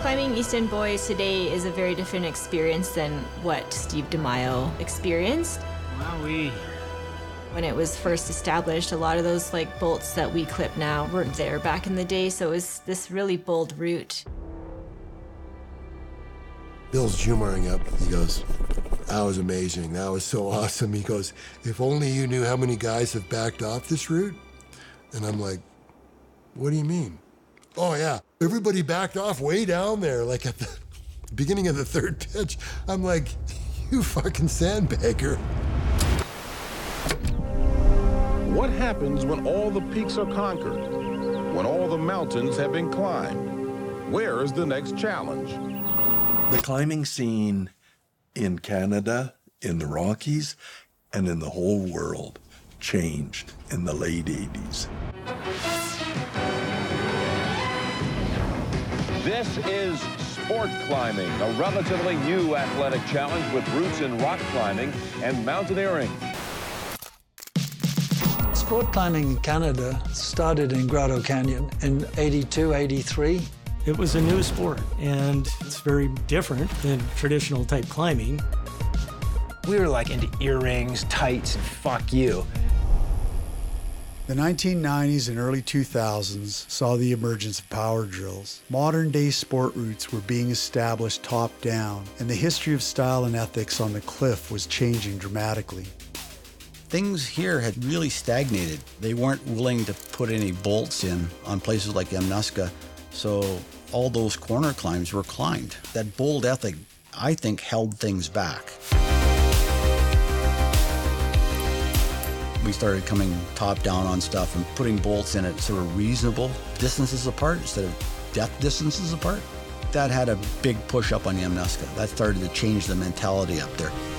Climbing Eastern Boys today is a very different experience than what Steve DeMaio experienced. Wowee. When it was first established, a lot of those bolts that we clip now weren't there back in the day, so it was this really bold route. Bill's humoring up. He goes, that was amazing. That was so awesome. He goes, if only you knew how many guys have backed off this route. And I'm like, what do you mean? Oh yeah, everybody backed off way down there, like at the beginning of the third pitch. I'm like, you fucking sandbagger. What happens when all the peaks are conquered? When all the mountains have been climbed? Where is the next challenge? The climbing scene in Canada, in the Rockies, and in the whole world changed in the late 80s. This is sport climbing, a relatively new athletic challenge with roots in rock climbing and mountaineering. Sport climbing in Canada started in Grotto Canyon in 82, 83. It was a new sport, and it's very different than traditional type climbing. We were like into earrings, tights, and fuck you. The 1990s and early 2000s saw the emergence of power drills. Modern-day sport routes were being established top-down, and the history of style and ethics on the cliff was changing dramatically. Things here had really stagnated. They weren't willing to put any bolts in on places like Yamnuska, so all those corner climbs were climbed. That bold ethic, I think, held things back. We started coming top down on stuff and putting bolts in at sort of reasonable distances apart instead of death distances apart. That had a big push up on Yamnuska. That started to change the mentality up there.